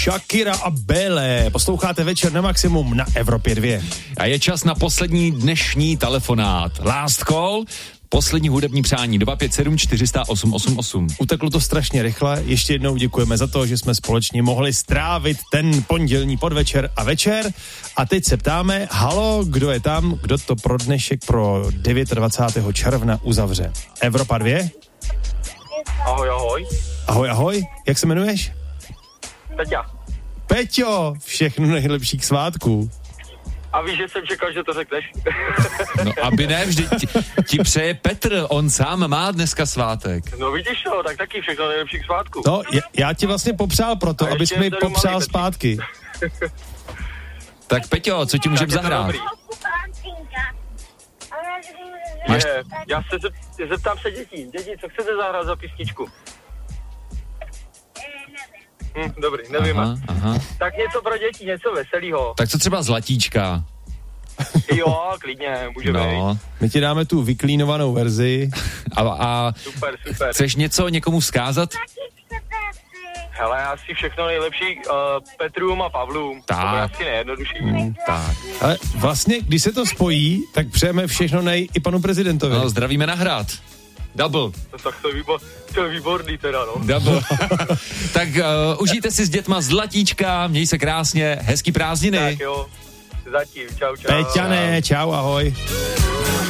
Shakira a Bele. Posloucháte Večer na maximum na Evropě 2. A je čas na poslední dnešní telefonát. Last call, poslední hudební přání 257 400 888. Uteklo to strašně rychle. Ještě jednou děkujeme za to, že jsme společně mohli strávit ten pondělní podvečer a večer. A teď se ptáme, halo, kdo je tam, kdo to pro dnešek pro 29. června uzavře? Evropa 2? Ahoj, ahoj. Ahoj, ahoj. Jak se jmenuješ? Peťa. Peťo, všechno nejlepší k svátku. A víš, že jsem čekal, že to řekneš. No, aby ne, vždyť ti přeje Petr, on sám má dneska svátek. No vidíš to, tak taky všechno nejlepší k svátku. No, já ti vlastně popřál proto, A abys ještě mi je tady popřál malý zpátky. Tak Peťo, co ti můžeme zahrát? Máš- Já se zeptám se dětí. Děti, co chcete zahrát za písničku? Dobrý, nevíme. Aha. Tak něco pro děti, něco veselýho. Tak co třeba Zlatíčka? Jo, klidně, může být. My ti dáme tu vyklínovanou verzi. A Super. chceš něco někomu vzkázat? Hele, asi všechno nejlepší Petrům a Pavlům. Tak. To bude asi nejjednodušší. Tak. Ale vlastně, když se to spojí, tak přejeme všechno i panu prezidentovi. No, zdravíme na hrad. Double. No, tak to je výborný teda, no. Double. Tak užijte si s dětma Zlatíčka, měj se krásně, hezký prázdniny. Tak jo, zatím, čau. Peťané, čau, ahoj.